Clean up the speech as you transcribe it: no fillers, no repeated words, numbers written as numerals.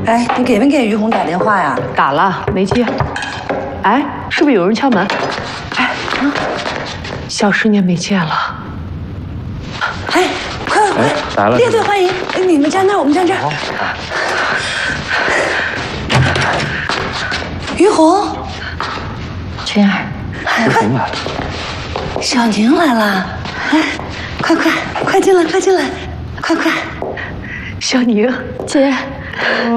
哎，你给没给于红打电话呀？ 打了，没接。哎，是不是有人敲门？哎，小10年没见了。 哎，快！ 来了， 列队欢迎！你们站那儿，我们站这儿。于红， 群儿， 于红来了， 小宁来了，哎，快进来，快进来，快！ 小宁， 姐。